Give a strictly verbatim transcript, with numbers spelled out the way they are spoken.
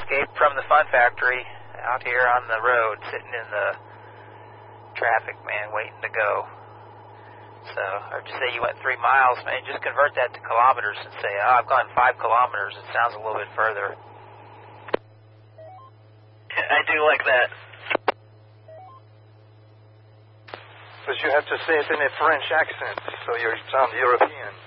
escaped from the Fun Factory out here on the road, sitting in the traffic, man, waiting to go. So, or just say you went three miles, man, just convert that to kilometers and say, oh, I've gone five kilometers. It sounds a little bit further. I do like that. But you have to say it in a French accent, so you sound European.